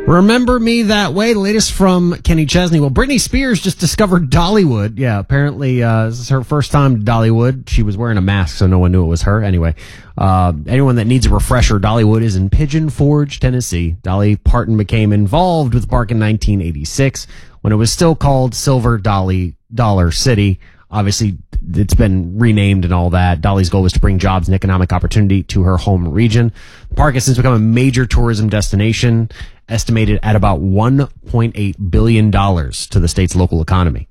Remember Me That Way, the latest from Kenny Chesney. Well, Britney Spears just discovered Dollywood. Yeah, apparently this is her first time to Dollywood. She was wearing a mask, so no one knew it was her. Anyway, anyone that needs a refresher, Dollywood is in Pigeon Forge, Tennessee. Dolly Parton became involved with the park in 1986 when it was still called Silver Dollar City. Obviously, it's been renamed and all that. Dolly's goal was to bring jobs and economic opportunity to her home region. The park has since become a major tourism destination, estimated at about $1.8 billion to the state's local economy.